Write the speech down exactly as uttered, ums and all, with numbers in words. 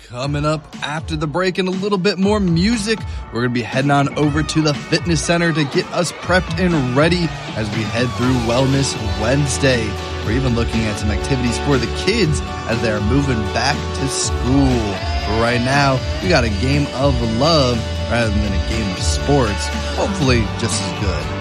Coming up after the break and a little bit more music, we're going to be heading on over to the fitness center to get us prepped and ready as we head through Wellness Wednesday. We're even looking at some activities for the kids as they're moving back to school. But right now, we got a game of love rather than a game of sports. Hopefully just as good.